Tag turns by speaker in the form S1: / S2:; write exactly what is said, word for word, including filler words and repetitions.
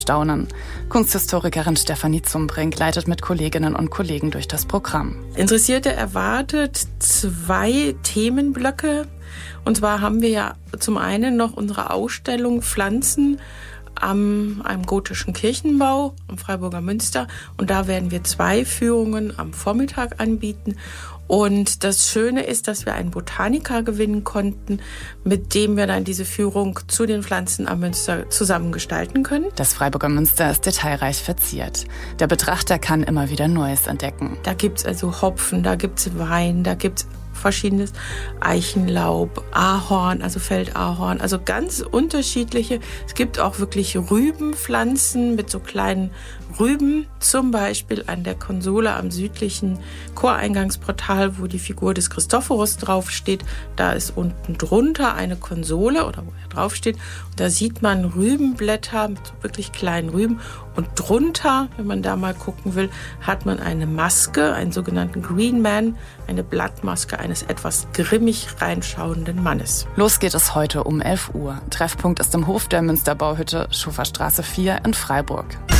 S1: Staunen. Kunsthistorikerin Stefanie Zumbrink leitet mit Kolleginnen und Kollegen durch das Programm.
S2: Interessierte erwartet zwei Themenblöcke. Und zwar haben wir ja zum einen noch unsere Ausstellung Pflanzen am einem gotischen Kirchenbau am Freiburger Münster. Und da werden wir zwei Führungen am Vormittag anbieten. Und das Schöne ist, dass wir einen Botaniker gewinnen konnten, mit dem wir dann diese Führung zu den Pflanzen am Münster zusammen gestalten können.
S1: Das Freiburger Münster ist detailreich verziert. Der Betrachter kann immer wieder Neues entdecken.
S2: Da gibt's also Hopfen, da gibt's Wein, da gibt's verschiedenes Eichenlaub, Ahorn, also Feldahorn, also ganz unterschiedliche. Es gibt auch wirklich Rübenpflanzen mit so kleinen Rüben, zum Beispiel an der Konsole am südlichen Choreingangsportal, wo die Figur des Christophorus draufsteht. Da ist unten drunter eine Konsole oder wo er draufsteht. Und da sieht man Rübenblätter mit so wirklich kleinen Rüben. Und drunter, wenn man da mal gucken will, hat man eine Maske, einen sogenannten Green Man, eine Blattmaske eines etwas grimmig reinschauenden Mannes.
S1: Los geht es heute um elf Uhr. Treffpunkt ist im Hof der Münsterbauhütte, Schufferstraße vier in Freiburg.